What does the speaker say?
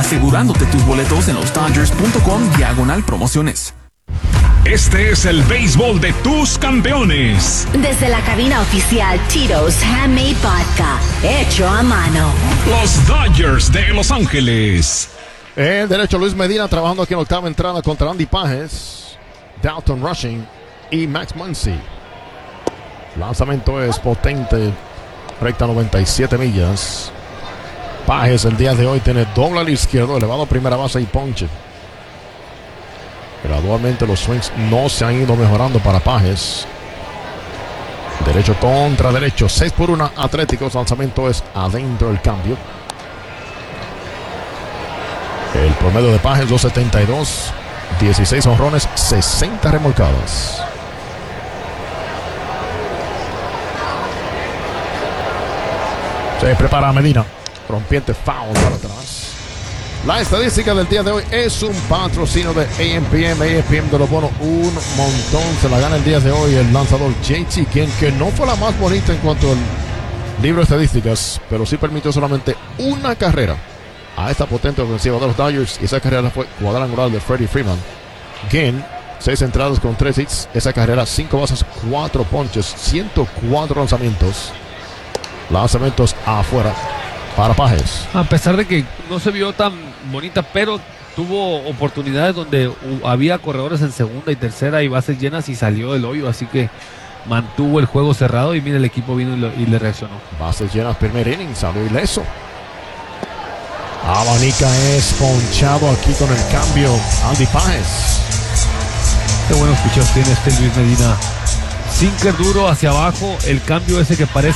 asegurándote tus boletos en losdodgers.com/promociones. Este es el béisbol de tus campeones. Desde la cabina oficial Tito's Handmade Vodka, hecho a mano. Los Dodgers de Los Ángeles. El derecho Luis Medina trabajando aquí en la octava entrada contra Andy Pages, Dalton Rushing y Max Muncy. Lanzamiento es potente, recta 97 millas. Pages el día de hoy tiene doble al izquierdo, elevado a primera base y ponche. Gradualmente los swings no se han ido mejorando para Pages. Derecho contra derecho, 6-1 Atléticos. Lanzamiento es adentro del cambio. El promedio de Pages 272, 16 honrones, 60 remolcadas. Se prepara Medina, rompiente foul para atrás. La estadística del día de hoy es un patrocinio de AMPM de los bonos, un montón. Se la gana el día de hoy el lanzador JT Ginn, que no fue la más bonita en cuanto al libro de estadísticas, pero sí permitió solamente una carrera a esta potente ofensiva de los Dodgers, y esa carrera fue cuadrangular de Freddie Freeman. Ginn, 6 entradas con 3 hits, esa carrera 5 bases, 4 ponches, 104 lanzamientos. Lanzamientos afuera para Pages. A pesar de que no se vio tan bonita, pero tuvo oportunidades donde había corredores en segunda y tercera y bases llenas y salió del hoyo, así que mantuvo el juego cerrado y mira, el equipo vino y le reaccionó. Bases llenas, primer inning, salió ileso. Abanica es ponchado aquí con el cambio Andy Pages. Qué buenos picheos tiene Luis Medina. Sinker duro hacia abajo, el cambio ese que parece